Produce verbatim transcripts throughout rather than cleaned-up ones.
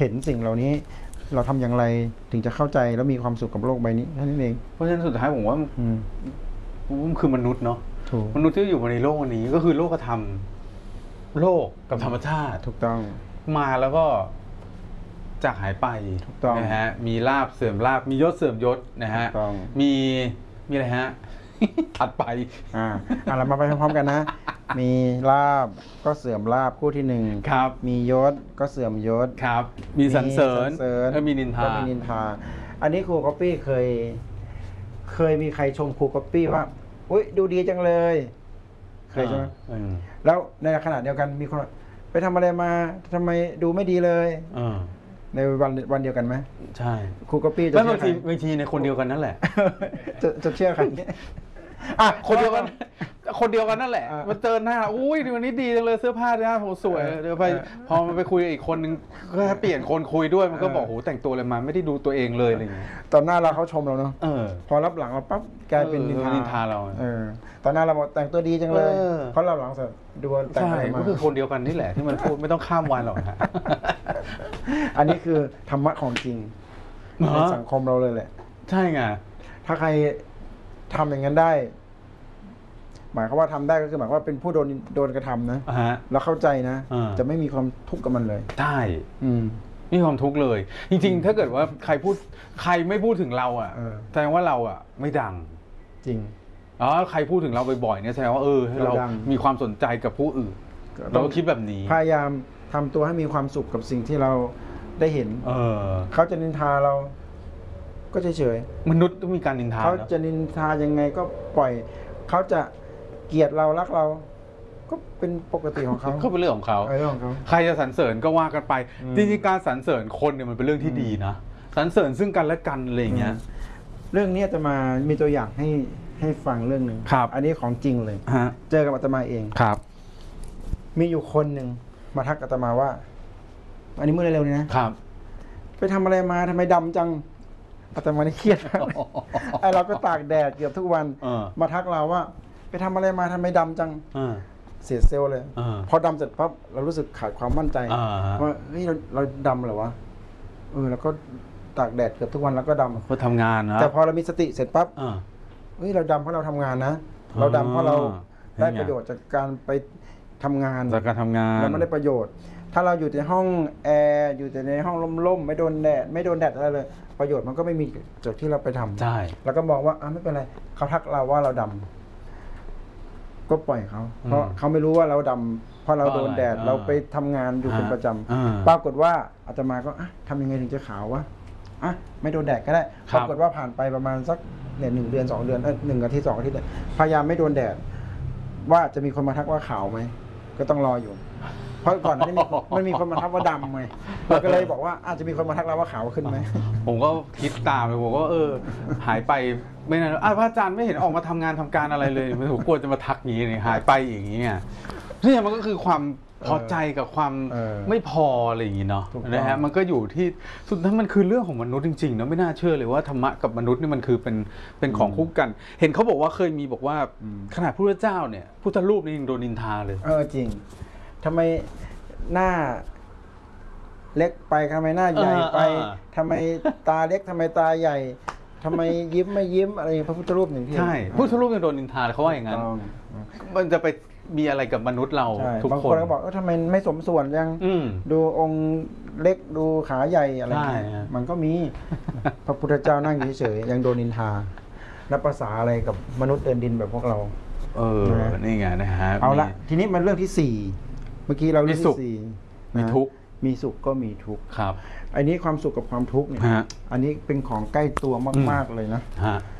เห็นสิ่งเหล่านี้เราทำอย่างไรถึงจะเข้าใจแล้วมีความสุขกับโลกใบนี้แค่นั้นเองเพราะฉะนั้นสุดท้ายผมว่ามันคือมนุษย์เนาะมนุษย์ที่อยู่ในโลกวันนี้ก็คือโลกธรรมโลกกับธรรมชาติถูกต้องมาแล้วก็จากหายไปถูกต้องนะฮะมีลาภเสื่อมลาภมียศเสื่อมยศนะฮะมีมีอะไรฮะถัดไปอ่าเรามาไปพร้อมๆกันนะมีลาภก็เสื่อมลาภคู่ที่หนึ่งครับมียศก็เสื่อมยศครับมีสรรเสริญแล้วมีนินทาก็มีนินทาอันนี้ครูก๊อปปี้เคยเคยมีใครชมครูก๊อปปี้ว่าอุ้ยดูดีจังเลยเคยใช่ไหมแล้วในขณะเดียวกันมีคนไปทำอะไรมาทำไมดูไม่ดีเลยในวันวันเดียวกันไหมใช่ครูก๊อปปี้จะเชื่อใครบางทีในคนเดียวกันนั่นแหละจะจะเชื่อใครอ่ะคนเดียวกันคนเดียวกันนั่นแหละมาเจอหน้าอุ้ยวันนี้ดีจังเลยเสื้อผ้าหน้าผมสวยเดี๋ยวไปพอมันไปคุยอีกคนนึงก็เปลี่ยนคนคุยด้วยมันก็บอกโหแต่งตัวอะไรมาไม่ได้ดูตัวเองเลยอะไรอย่างเงี้ยตอนหน้าเราเขาชมเราเนาะพอรับหลังเราปั๊บกลายเป็นนินทาเราเออตอนหน้าเราบอกแต่งตัวดีจังเลยเพราะเราหลังจะดูแต่งอะไรมาก็คือคนเดียวกันนี่แหละที่มันพูดไม่ต้องข้ามวันหรอกฮะอันนี้คือธรรมะของจริงในสังคมเราเลยแหละใช่ไงถ้าใครทำอย่างนั้นได้หมายความว่าทำได้ก็คือหมายว่าเป็นผู้โดนโดนกระทำนะแล้วเข้าใจนะจะไม่มีความทุกข์กับมันเลยใช่ไม่มีความทุกข์เลยจริงๆถ้าเกิดว่าใครพูดใครไม่พูดถึงเราอ่ะแสดงว่าเราอ่ะไม่ดังจริงอ๋อใครพูดถึงเราบ่อยๆเนี่ยแสดงว่าเออเรามีความสนใจกับผู้อื่นเราคิดแบบนี้พยายามทำตัวให้มีความสุขกับสิ่งที่เราได้เห็นเขาจะนินทาเราก็เฉยๆมนุษย์ต้องมีการนินทาเขาจะนินทายังไงก็ปล่อยเขาจะเกลียดเรารักเราก็เป็นปกติของเขาก็เป็นเรื่องของเขาเรื่องของเขาใครจะสรรเสริญก็ว่ากันไปจริงๆการสรรเสริญคนเนี่ยมันเป็นเรื่องที่ดีนะสรรเสริญซึ่งกันและกันอะไรอย่างเงี้ยเรื่องนี้จะมามีตัวอย่างให้ให้ฟังเรื่องหนึ่งครับอันนี้ของจริงเลยเจอกับอาตมาเองครับมีอยู่คนหนึ่งมาทักอาตมาว่าอันนี้เมื่อเร็วๆนี้นะครับไปทำอะไรมาทำไมดำจังอาตมาได้เครียดไอเราก็ตากแดดเกือบทุกวันมาทักเราว่าไปทำอะไรมาทำไมดำจังเสียเซลล์เลยพอดำเสร็จปั๊บเรารู้สึกขาดความมั่นใจว่าเฮ้ยเราเราดำเหรอวะเออแล้วก็ตากแดดเกือบทุกวันแล้วก็ดำเพราะทำงานนะแต่พอเรามีสติเสร็จปั๊บเฮ้ยเราดำเพราะเราทำงานนะเราดำเพราะเราได้ประโยชน์จากการไปทำงานจากการทำงานเราไม่ได้ประโยชน์ ถ้าเราอยู่ในห้องแอร์อยู่แต่ในห้องร่มๆไม่โดนแดดไม่โดนแดดอะไรเลยประโยชน์มันก็ไม่มีจากที่เราไปทำใช่แล้วก็มองว่าอ่ะไม่เป็นไรเขาทักเราว่าเราดำก็ปล่อยเขาเพราะเขาไม่รู้ว่าเราดำเพราะเราโดนแดดเราไปทำงานอยู่เป็นประจำปรากฏว่าอาตมาก็อ่ะทำยังไงถึงจะขาววะอ่ะไม่โดนแดดก็ได้ปรากฏว่าผ่านไปประมาณสักเนี่ยหนึ่งเดือนสองเดือนเออหนึ่งอาทิตย์สองอาทิตย์เนี่ยพยายามไม่โดนแดดว่าจะมีคนมาทักว่าขาวไหมก็ต้องรออยู่เพราะก่อนไม่มีไม่มีคนมาทักว่าดำไงเราก็เลยบอกว่าอาจจะมีคนมาทักเราว่าขาวขึ้นไหมผมก็คิดตามเลยผมก็เออหายไปไม่นานอ่ะพระอาจารย์ไม่เห็นออกมาทำงานทำการอะไรเลยไม่ถูกกลัวจะมาทักอย่างนี้หายไปอย่างนี้เนี่ยนี่มันก็คือความพอใจกับความไม่พออะไรอย่างนี้เนาะนะฮะมันก็อยู่ที่สุดท้ายมันคือเรื่องของมนุษย์จริงๆเนาะไม่น่าเชื่อเลยว่าธรรมะกับมนุษย์นี่มันคือเป็นเป็นของคู่กันเห็นเขาบอกว่าเคยมีบอกว่าขนาดพระพุทธเจ้าเนี่ยพุทธรูปนี่ยังโดนนินทาเลยเออจริงทำไมหน้าเล็กไปทำไมหน้าใหญ่ไปทำไมตาเล็กทำไมตาใหญ่ทำไมยิ้มไม่ยิ้มอะไรพระพุทธรูปหนึ่งที่ใช่พระพุทธรูปยังโดนนินทาเขาว่าอย่างนั้นมันจะไปมีอะไรกับมนุษย์เราทุกคนบางคนก็บอกว่าทำไมไม่สมส่วนยังดูองค์เล็กดูขาใหญ่อะไรมันก็มีพระพุทธเจ้านั่งเฉยๆยังโดนนินทานับภาษาอะไรกับมนุษย์เดินดินแบบพวกเราเออนี่ไงนะฮะเอาละทีนี้มันเรื่องที่สี่เมื่อกี้เราเรื่องที่สี่มีทุกข์มีสุขก็มีทุกข์ครับอันนี้ความสุขกับความทุกข์เนี่ยอันนี้เป็นของใกล้ตัวมากๆเลยนะ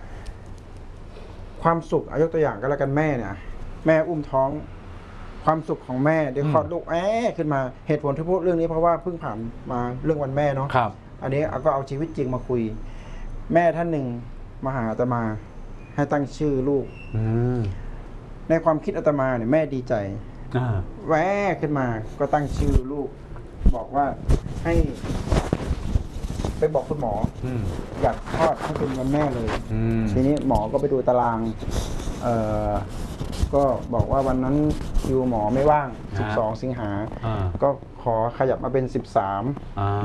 ความสุขยกตัวอย่างก็แล้วกันแม่เนี่ยแม่อุ้มท้องความสุขของแม่เดี๋ยวคลอดลูกแอะขึ้นมาเหตุผลที่พูดเรื่องนี้เพราะว่าเพิ่งผ่านมาเรื่องวันแม่เนาะอันนี้ก็เอาชีวิตจริงมาคุยแม่ท่านหนึ่งมาหาอาตมาให้ตั้งชื่อลูกในความคิดอาตมาเนี่ยแม่ดีใจแวะขึ้นมาก็ตั้งชื่อลูกบอกว่าให้ไปบอกคุณหมออยากคลอดให้เป็นวันแม่เลยทีนี้หมอก็ไปดูตารางเอ่อก็บอกว่าวันนั้นคิวหมอไม่ว่างสิบสองสิงหาก็ขอขยับมาเป็นสิบสาม